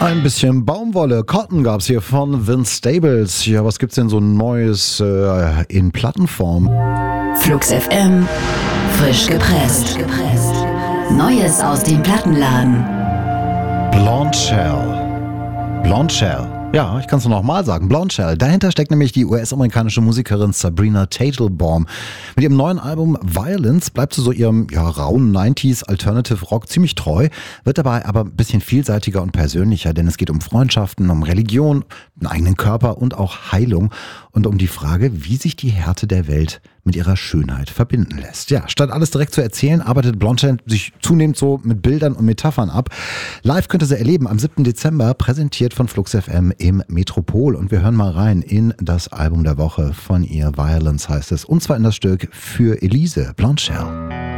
Ein bisschen Baumwolle, Cotton gab's hier von Vince Staples. Ja, was gibt's denn so Neues in Plattenform? Flux FM, frisch gepresst. Neues aus dem Plattenladen. Blonde Shell. Blonde Shell. Ja, ich kann es nur nochmal sagen. Blonde Shell. Dahinter steckt nämlich die US-amerikanische Musikerin Sabrina Teitelbaum. Mit ihrem neuen Album Violence bleibt sie so ihrem rauen 90s Alternative Rock ziemlich treu, wird dabei aber ein bisschen vielseitiger und persönlicher, denn es geht um Freundschaften, um Religion, einen eigenen Körper und auch Heilung und um die Frage, wie sich die Härte der Welt mit ihrer Schönheit verbinden lässt. Ja, statt alles direkt zu erzählen, arbeitet Blonde Shell sich zunehmend so mit Bildern und Metaphern ab. Live könnt ihr sie erleben am 7. Dezember, präsentiert von Flux FM im Metropol. Und wir hören mal rein in das Album der Woche von ihr. Violence heißt es. Und zwar in das Stück Für Elise, Blonde Shell.